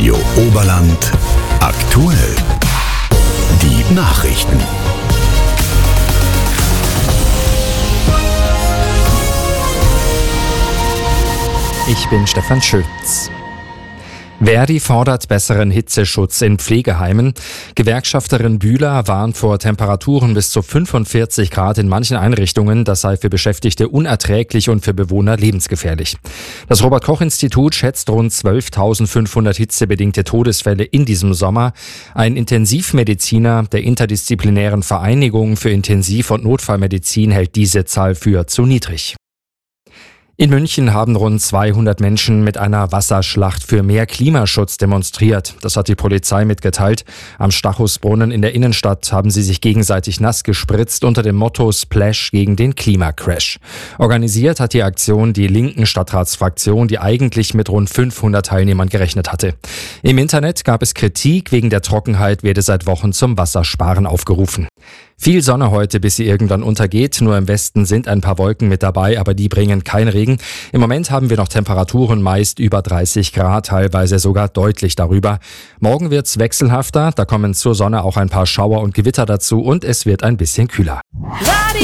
Radio Oberland aktuell. Die Nachrichten. Ich bin Stefan Schütz. Verdi fordert besseren Hitzeschutz in Pflegeheimen. Gewerkschafterin Bühler warnt vor Temperaturen bis zu 45 Grad in manchen Einrichtungen. Das sei für Beschäftigte unerträglich und für Bewohner lebensgefährlich. Das Robert-Koch-Institut schätzt rund 12.500 hitzebedingte Todesfälle in diesem Sommer. Ein Intensivmediziner der interdisziplinären Vereinigung für Intensiv- und Notfallmedizin hält diese Zahl für zu niedrig. In München haben rund 200 Menschen mit einer Wasserschlacht für mehr Klimaschutz demonstriert. Das hat die Polizei mitgeteilt. Am Stachusbrunnen in der Innenstadt haben sie sich gegenseitig nass gespritzt unter dem Motto Splash gegen den Klimacrash. Organisiert hat die Aktion die linken Stadtratsfraktion, die eigentlich mit rund 500 Teilnehmern gerechnet hatte. Im Internet gab es Kritik, wegen der Trockenheit werde seit Wochen zum Wassersparen aufgerufen. Viel Sonne heute, bis sie irgendwann untergeht. Nur im Westen sind ein paar Wolken mit dabei, aber die bringen keinen Regen. Im Moment haben wir noch Temperaturen meist über 30 Grad, teilweise sogar deutlich darüber. Morgen wird's wechselhafter, da kommen zur Sonne auch ein paar Schauer und Gewitter dazu und es wird ein bisschen kühler.